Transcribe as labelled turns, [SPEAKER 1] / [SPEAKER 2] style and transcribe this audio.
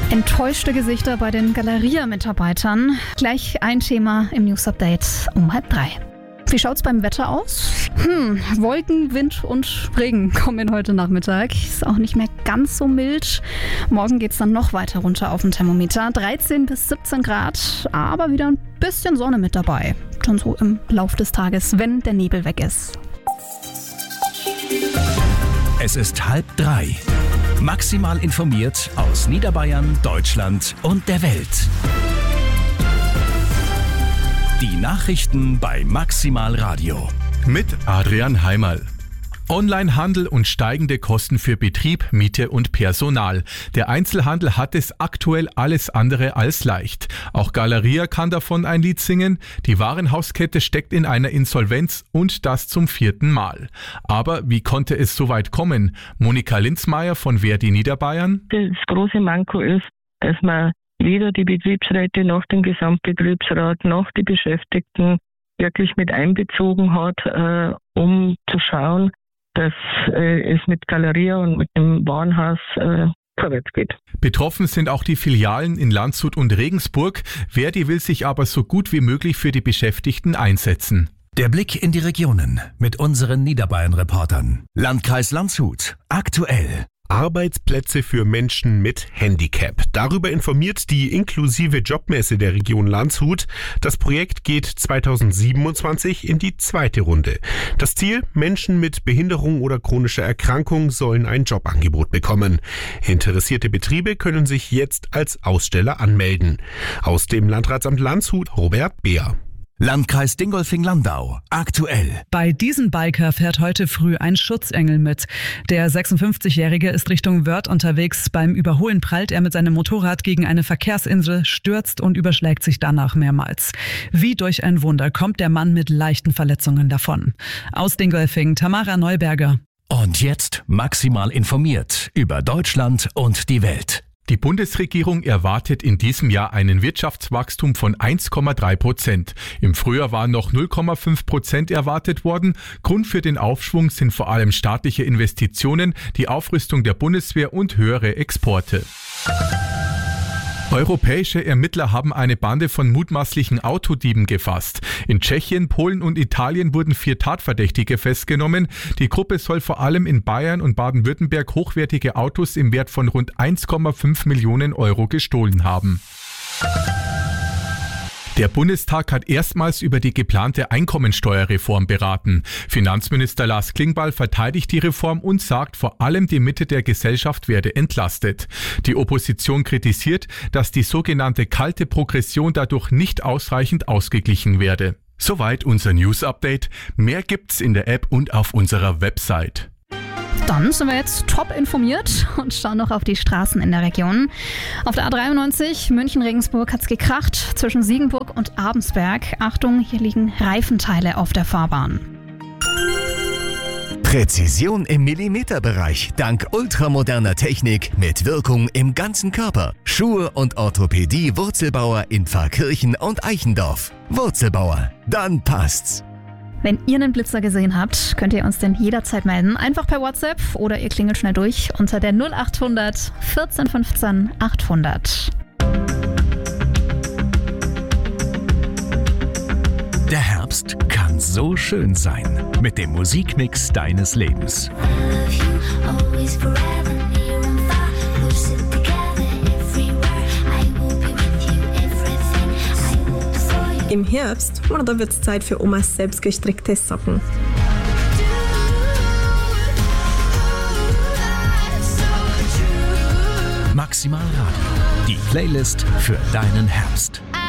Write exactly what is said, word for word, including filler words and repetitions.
[SPEAKER 1] Enttäuschte Gesichter bei den Galeria-Mitarbeitern. Gleich ein Thema im News-Update um halb drei. Wie schaut's beim Wetter aus? Hm, Wolken, Wind und Regen kommen heute Nachmittag. Ist auch nicht mehr ganz so mild. Morgen geht's dann noch weiter runter auf dem Thermometer. dreizehn bis siebzehn Grad, aber wieder ein bisschen Sonne mit dabei. Dann so im Lauf des Tages, wenn der Nebel weg ist.
[SPEAKER 2] Es ist halb drei. Maximal informiert aus Niederbayern, Deutschland und der Welt. Die Nachrichten bei Maximal Radio.
[SPEAKER 3] Mit Adrian Heimerl. Onlinehandel und steigende Kosten für Betrieb, Miete und Personal. Der Einzelhandel hat es aktuell alles andere als leicht. Auch Galeria kann davon ein Lied singen. Die Warenhauskette steckt in einer Insolvenz und das zum vierten Mal. Aber wie konnte es so weit kommen? Monika Linzmeier von Verdi Niederbayern.
[SPEAKER 4] Das große Manko ist, dass man weder die Betriebsräte noch den Gesamtbetriebsrat noch die Beschäftigten wirklich mit einbezogen hat, äh, um zu schauen, dass äh, es mit Galeria und mit dem Warenhaus äh, vorwärts geht.
[SPEAKER 3] Betroffen sind auch die Filialen in Landshut und Regensburg. Verdi will sich aber so gut wie möglich für die Beschäftigten einsetzen.
[SPEAKER 2] Der Blick in die Regionen mit unseren Niederbayern-Reportern. Landkreis Landshut. Aktuell.
[SPEAKER 5] Arbeitsplätze für Menschen mit Handicap. Darüber informiert die inklusive Jobmesse der Region Landshut. Das Projekt geht zweitausendsiebenundzwanzig in die zweite Runde. Das Ziel: Menschen mit Behinderung oder chronischer Erkrankung sollen ein Jobangebot bekommen. Interessierte Betriebe können sich jetzt als Aussteller anmelden. Aus dem Landratsamt Landshut, Robert Beer.
[SPEAKER 2] Landkreis Dingolfing-Landau. Aktuell.
[SPEAKER 6] Bei diesem Biker fährt heute früh ein Schutzengel mit. Der sechsundfünfzigjährige ist Richtung Wörth unterwegs. Beim Überholen prallt er mit seinem Motorrad gegen eine Verkehrsinsel, stürzt und überschlägt sich danach mehrmals. Wie durch ein Wunder kommt der Mann mit leichten Verletzungen davon. Aus Dingolfing, Tamara Neuberger.
[SPEAKER 2] Und jetzt maximal informiert über Deutschland und die Welt.
[SPEAKER 3] Die Bundesregierung erwartet in diesem Jahr einen Wirtschaftswachstum von eins Komma drei Prozent. Im Frühjahr waren noch null Komma fünf Prozent erwartet worden. Grund für den Aufschwung sind vor allem staatliche Investitionen, die Aufrüstung der Bundeswehr und höhere Exporte. Europäische Ermittler haben eine Bande von mutmaßlichen Autodieben gefasst. In Tschechien, Polen und Italien wurden vier Tatverdächtige festgenommen. Die Gruppe soll vor allem in Bayern und Baden-Württemberg hochwertige Autos im Wert von rund eins Komma fünf Millionen Euro gestohlen haben. Der Bundestag hat erstmals über die geplante Einkommensteuerreform beraten. Finanzminister Lars Klingbeil verteidigt die Reform und sagt, vor allem die Mitte der Gesellschaft werde entlastet. Die Opposition kritisiert, dass die sogenannte kalte Progression dadurch nicht ausreichend ausgeglichen werde. Soweit unser News-Update. Mehr gibt's in der App und auf unserer Website.
[SPEAKER 1] Dann sind wir jetzt top informiert und schauen noch auf die Straßen in der Region. Auf der A dreiundneunzig München-Regensburg hat's gekracht zwischen Siegenburg und Abensberg. Achtung, hier liegen Reifenteile auf der Fahrbahn.
[SPEAKER 7] Präzision im Millimeterbereich dank ultramoderner Technik mit Wirkung im ganzen Körper. Schuhe und Orthopädie Wurzelbauer in Pfarrkirchen und Eichendorf. Wurzelbauer, dann passt's.
[SPEAKER 1] Wenn ihr einen Blitzer gesehen habt, könnt ihr uns den jederzeit melden. Einfach per WhatsApp oder ihr klingelt schnell durch unter der null acht hundert vierzehn fünfzehn achthundert.
[SPEAKER 2] Der Herbst kann so schön sein. Mit dem Musikmix deines Lebens.
[SPEAKER 8] Im Herbst, da wird es Zeit für Omas selbstgestrickte Socken.
[SPEAKER 2] Maximal Radio. Die Playlist für deinen Herbst.